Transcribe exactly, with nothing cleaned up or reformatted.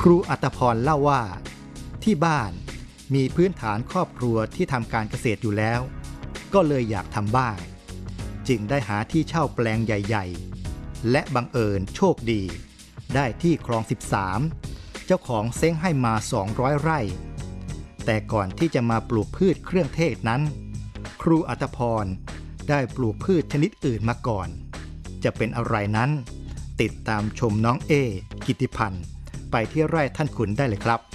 ครูอัตพรเล่าว่าที่บ้านมีพื้นฐานครอบครัวที่ทำการเกษตรอยู่แล้วก็เลยอยากทำบ้างจึงได้หาที่เช่าแปลงใหญ่ๆและบังเอิญโชคดีได้ที่คลองสิบสามเจ้าของเซ้งให้มาสองร้อยไร่แต่ก่อนที่จะมาปลูกพืชเครื่องเทศนั้นครูอัตพรได้ปลูกพืชชนิดอื่นมาก่อนจะเป็นอะไรนั้นติดตามชมน้องเอกิติพันธ์ไปที่ไร่ท่านขุนได้เลยครับ